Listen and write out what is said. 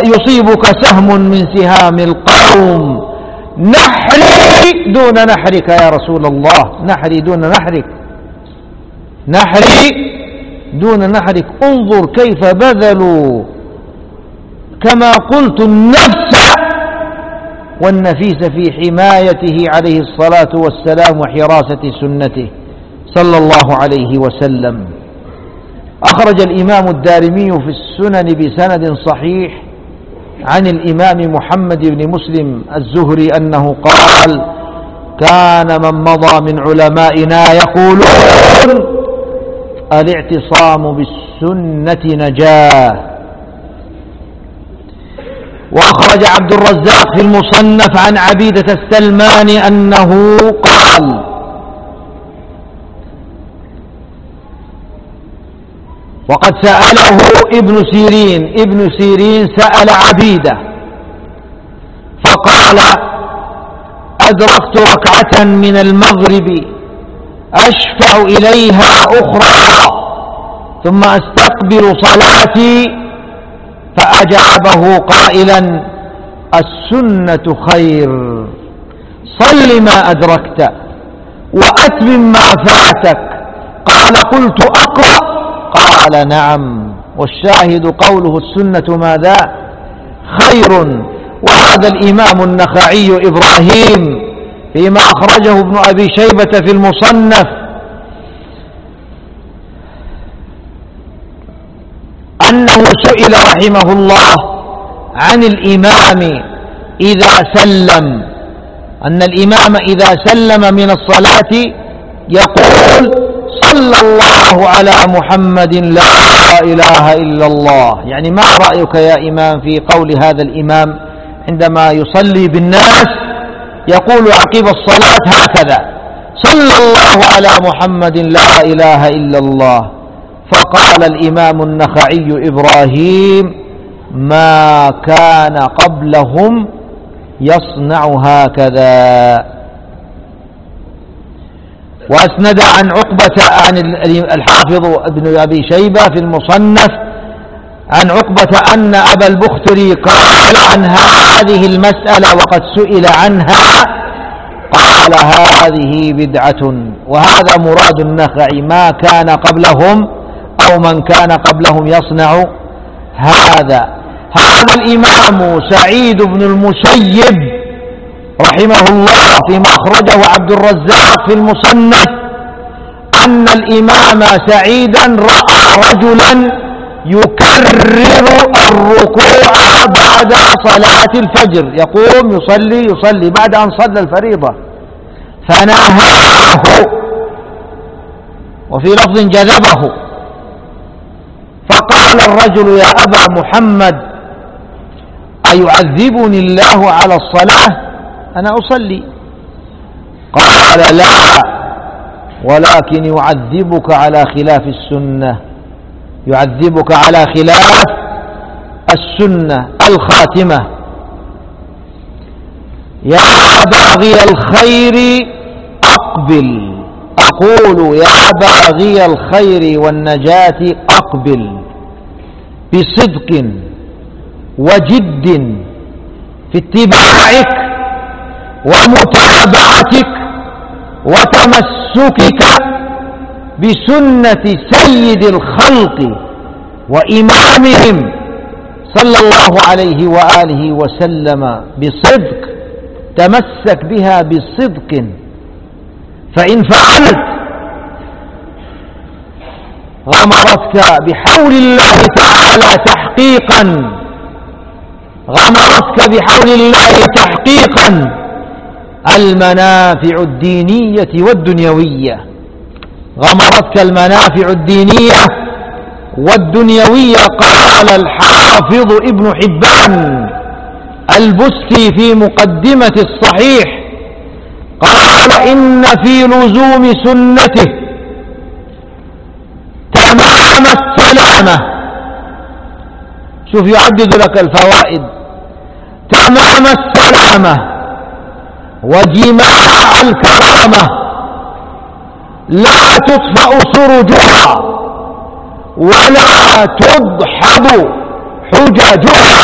يصيبك سهم من سهام القوم. نحري دون نحرك يا رسول الله، نحري دون نحرك، نحري دون نحرك. انظر كيف بذلوا كما قلت النفس والنفيس في حمايته عليه الصلاة والسلام وحراسة سنته صلى الله عليه وسلم. أخرج الإمام الدارمي في السنن بسند صحيح عن الإمام محمد بن مسلم الزهري أنه قال: كان من مضى من علمائنا يقولون: الاعتصام بالسنة نجاة. وأخرج عبد الرزاق في المصنف عن عبيدة السلماني أنه قال: وقد سأله ابن سيرين سأل عبيدة فقال: أدركت ركعة من المغرب أشفع إليها أخرى ثم أستقبل صلاتي، فأجابه قائلا: السنة خير، صل ما أدركت وأتمم ما فاتك. قال: قلت أقرأ؟ قال: نعم. والشاهد قوله السنة ماذا؟ خير. وهذا الإمام النخعي إبراهيم فيما أخرجه ابن أبي شيبة في المصنف أنه سئل رحمه الله عن الإمام إذا سلم، أن الإمام إذا سلم من الصلاة يقول: صلى الله على محمد لا إله إلا الله. يعني ما رأيك يا إمام في قول هذا الإمام عندما يصلي بالناس يقول عقب الصلاة هكذا: صلى الله على محمد لا إله إلا الله؟ فقال الإمام النخعي إبراهيم: ما كان قبلهم يصنع هكذا. وأسند عن عقبة عن الحافظ ابن أبي شيبة في المصنف عن عقبة أن أبا البختري قال عن هذه المسألة وقد سئل عنها قال: هذه بدعة. وهذا مراد النخعي: ما كان قبلهم أو من كان قبلهم يصنع هذا. هذا الإمام سعيد بن المسيب رحمه الله فيما أخرجه عبد الرزاق في المصنف أن الإمام سعيدا رأى رجلا يكرر الركوع بعد صلاة الفجر، يقوم يصلي بعد أن صلى الفريضة، فنهاه، وفي لفظ جذبه، فقال الرجل: يا أبا محمد أيعذبني الله على الصلاة؟ أنا أصلي. قال: لا، ولكن يعذبك على خلاف السنة، يعذبك على خلاف السنة. الخاتمة: يا باغي الخير أقبل، أقول يا باغي الخير والنجاة أقبل بصدق وجد في اتباعك ومتابعتك وتمسكك بسنة سيد الخلق وإمامهم صلى الله عليه وآله وسلم بصدق، تمسك بها بصدق. فإن فعلت غمرتك بحول الله تعالى تحقيقا، غمرتك بحول الله تحقيقا المنافع الدينية والدنيوية، غمرتك المنافع الدينية والدنيوية. قال الحافظ ابن حبان البستي في مقدمة الصحيح قال: إن في لزوم سنته تمام السلامة. شوف يعدد لك الفوائد: تمام السلامة وجماع الكرامة، لا تطفأ سرجها ولا تدحض حججها،